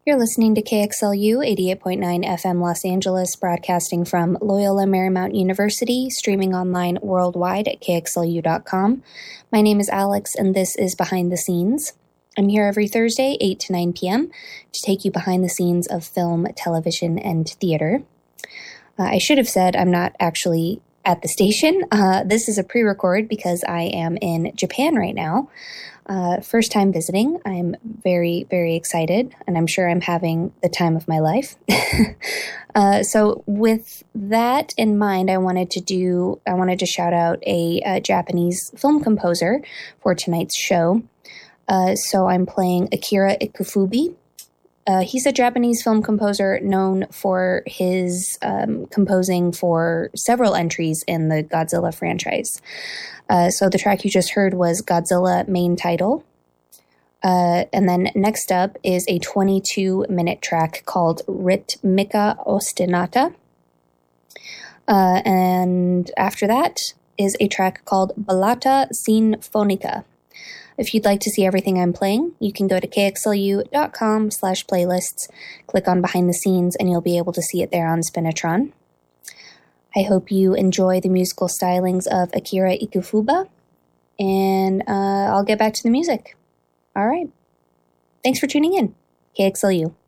You're listening to KXLU 88.9 FM Los Angeles, broadcasting from Loyola Marymount University, streaming online worldwide at kxlu.com. My name is Alex, and this is Behind the Scenes. I'm here every Thursday, 8 to 9 p.m., to take you behind the scenes of film, television, and theater. I should have said I'm not actually at the station. This is a pre-record because I am in Japan right now. First time visiting. I'm very, very excited, and I'm sure I'm having the time of my life. So with that in mind, I wanted to shout out a Japanese film composer for tonight's show. So I'm playing Akira Ikufubi. He's a Japanese film composer known for his composing for several entries in the Godzilla franchise. So the track you just heard was Godzilla main title. And then next up is a 22-minute track called Ritmica Ostinata. And after that is a track called Ballata Sinfonica. If you'd like to see everything I'm playing, you can go to kxlu.com/playlists, click on Behind the Scenes, and you'll be able to see it there on Spinatron. I hope you enjoy the musical stylings of Akira Ikufuba, and I'll get back to the music. All right. Thanks for tuning in. KXLU.